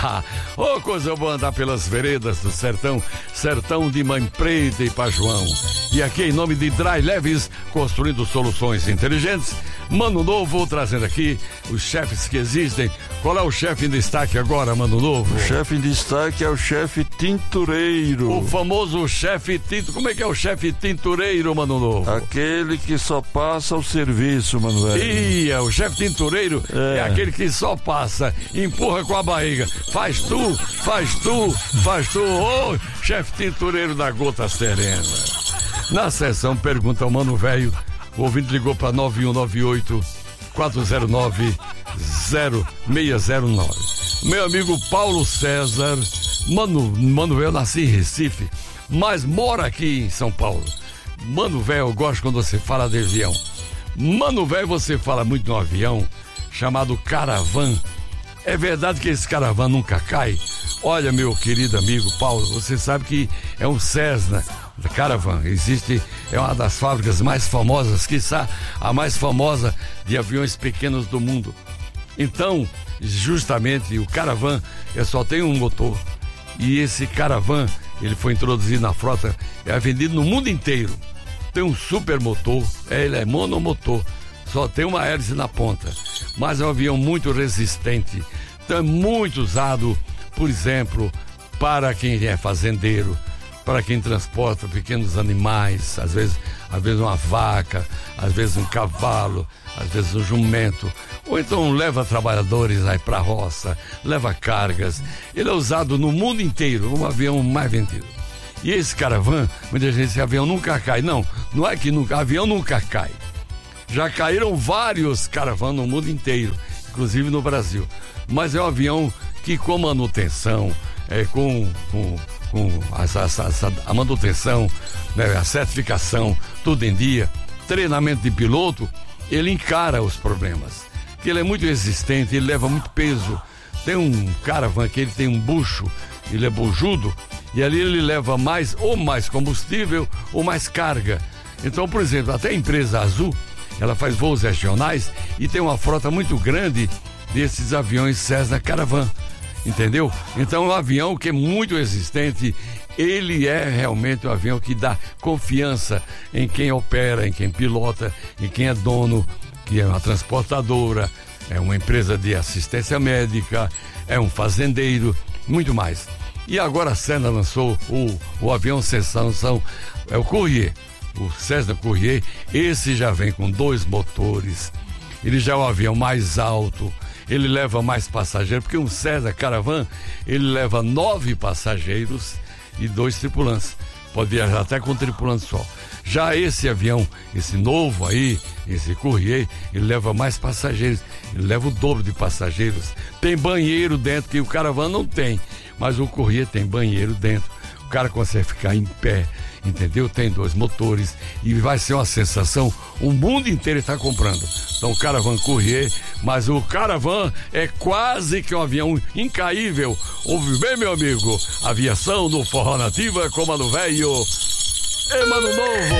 Ô, coisa boa andar pelas veredas do sertão, sertão de Mãe Preta e Pajuão. E aqui em nome de Dry Leves, construindo soluções inteligentes, Mano Novo trazendo aqui os chefes que existem. Qual é o chefe em destaque agora, Mano Novo? O chefe em destaque é o chefe tintureiro. O famoso chefe tinto. Como é que é o chefe tintureiro, Mano Novo? Aquele que só passa o serviço, Manuel. O chefe tintureiro é aquele que só passa, empurra com a barriga. Faz tu. Ô, chefe tintureiro da Gota Serena. Na sessão Pergunta ao Mano Velho, o ouvinte ligou para 9198-409-0609. Meu amigo Paulo César, Mano Velho, nasci em Recife, mas mora aqui em São Paulo. Mano Velho, eu gosto quando você fala de avião. Mano Velho, você fala muito no avião chamado Caravan. É verdade que esse Caravan nunca cai? Olha, meu querido amigo Paulo, você sabe que é um Cessna Caravan. É uma das fábricas mais famosas, quiçá a mais famosa de aviões pequenos do mundo. Então, justamente, o Caravan só tem um motor. E esse Caravan, ele foi introduzido na frota, é vendido no mundo inteiro. Tem um super motor, ele é monomotor, só tem uma hélice na ponta. Mas é um avião muito resistente. Então é muito usado, por exemplo, para quem é fazendeiro, para quem transporta pequenos animais, às vezes uma vaca, às vezes um cavalo, às vezes um jumento, ou então leva trabalhadores aí para a roça, leva cargas. Ele é usado no mundo inteiro, um avião mais vendido. E esse Caravan, muita gente diz que avião nunca cai. Não é que avião nunca cai. Já caíram vários Caravan no mundo inteiro, inclusive no Brasil. Mas é um avião que com manutenção, a manutenção, né, a certificação, tudo em dia, treinamento de piloto, ele encara os problemas. Que ele é muito resistente, ele leva muito peso. Tem um Caravan que ele tem um bucho, ele é bujudo, e ali ele leva mais combustível ou mais carga. Então, por exemplo, até a empresa Azul, ela faz voos regionais e tem uma frota muito grande desses aviões Cessna Caravan, entendeu? Então é um avião que é muito resistente, ele é realmente um avião que dá confiança em quem opera, em quem pilota, em quem é dono, que é uma transportadora, é uma empresa de assistência médica, é um fazendeiro, muito mais. E agora a Cessna lançou o avião sensação, é o Courier, o Cessna Courier. Esse já vem com 2 motores, ele já é um avião mais alto, ele leva mais passageiros, porque um Cessna Caravan, ele leva 9 passageiros e 2 tripulantes, pode viajar até com um tripulante só. Já esse avião, esse novo aí, esse Courier, ele leva mais passageiros, ele leva o dobro de passageiros, tem banheiro dentro que o Caravan não tem, mas o Courier tem banheiro dentro, o cara consegue ficar em pé, entendeu? Tem 2 motores e vai ser uma sensação, o mundo inteiro está comprando. Então o Caravan Courier, mas o Caravan é quase que um avião incaível. Ouve bem, meu amigo, aviação no Forró Nativa com Mano Velho e Mano Novo.